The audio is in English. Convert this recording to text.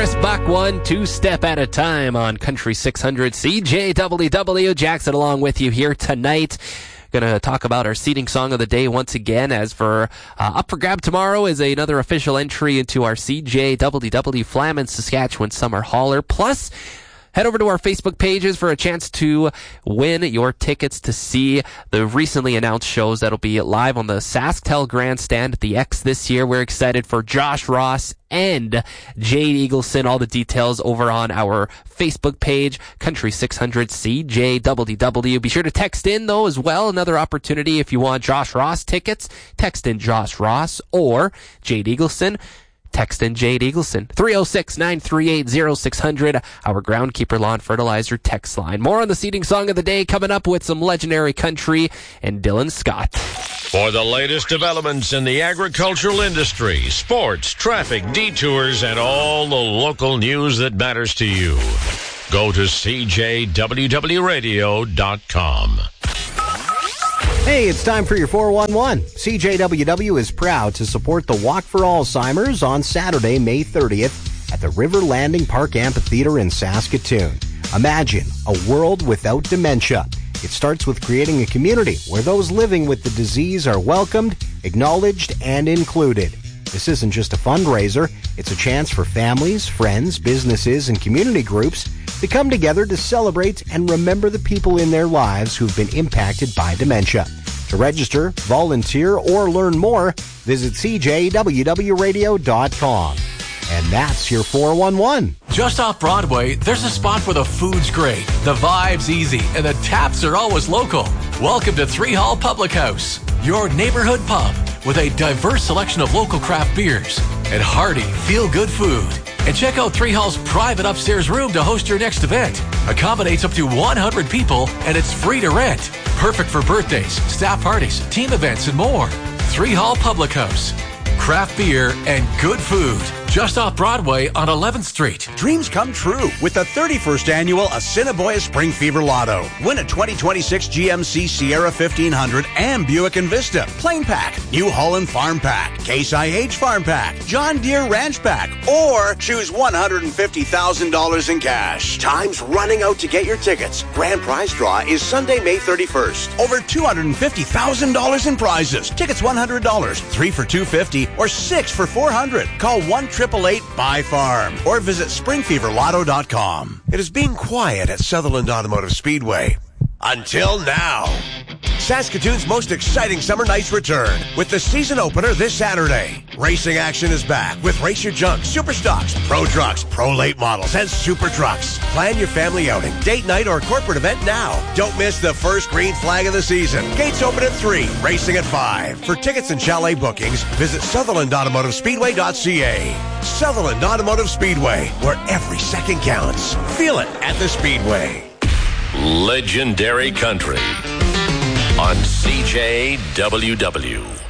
Chris Buck, one two-step at a time on Country 600 CJWW. Jackson along with you here tonight. Going to talk about our seating song of the day once again. As for up for grab tomorrow is another official entry into our CJWW Flamin Saskatchewan Summer Hauler. Plus, head over to our Facebook pages for a chance to win your tickets to see the recently announced shows that'll be live on the SaskTel Grandstand at the X this year. We're excited for Josh Ross and Jade Eagleson. All the details over on our Facebook page, Country 600 CJWW. Be sure to text in, though, as well. Another opportunity if you want Josh Ross tickets. Text in Josh Ross or Jade Eagleson. Text in Jade Eagleson. 306-938-0600, our Groundkeeper Lawn Fertilizer text line. More on the seating song of the day coming up with some legendary country and Dylan Scott. For the latest developments in the agricultural industry, sports, traffic, detours, and all the local news that matters to you, go to CJWWRadio.com. Hey, it's time for your 411. CJWW is proud to support the Walk for Alzheimer's on Saturday, May 30th at the River Landing Park Amphitheater in Saskatoon. Imagine a world without dementia. It starts with creating a community where those living with the disease are welcomed, acknowledged, and included. This isn't just a fundraiser. It's a chance for families, friends, businesses, and community groups to come together to celebrate and remember the people in their lives who've been impacted by dementia. To register, volunteer, or learn more, visit CJWWRadio.com. And that's your 411. Just off Broadway, there's a spot where the food's great, the vibe's easy, and the taps are always local. Welcome to Three Hall Public House, your neighborhood pub with a diverse selection of local craft beers and hearty, feel-good food. And check out Three Hall's private upstairs room to host your next event. Accommodates up to 100 people, and it's free to rent. Perfect for birthdays, staff parties, team events, and more. Three Hall Public House. Craft beer and good food. Just off Broadway on 11th Street. Dreams come true with the 31st annual Assiniboia Spring Fever Lotto. Win a 2026 GMC Sierra 1500 and Buick Envista Plain Pack, New Holland Farm Pack, Case IH Farm Pack, John Deere Ranch Pack, or choose $150,000 in cash. Time's running out to get your tickets. Grand prize draw is Sunday, May 31st. Over $250,000 in prizes. Tickets $100, 3 for $250, or 6 for $400. Call 1-888-BUY-FARM or visit springfeverlotto.com. It has been quiet at Sutherland Automotive Speedway. Until now. Saskatoon's most exciting summer nights return with the season opener this Saturday. Racing action is back with Race Your Junk, Super Stocks, Pro Trucks, Pro Late Models, and Super Trucks. Plan your family outing, date night, or corporate event now. Don't miss the first green flag of the season. Gates open at 3, racing at 5. For tickets and chalet bookings, visit SutherlandAutomotiveSpeedway.ca. Sutherland Automotive Speedway, where every second counts. Feel it at the Speedway. Legendary Country on CJWW.